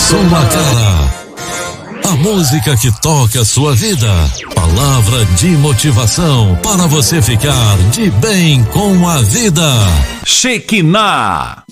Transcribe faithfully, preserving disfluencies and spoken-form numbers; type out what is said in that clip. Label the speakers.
Speaker 1: Som na Cara. A música que toca a sua vida. Palavra de motivação para você ficar de bem com a vida.
Speaker 2: Shekinah.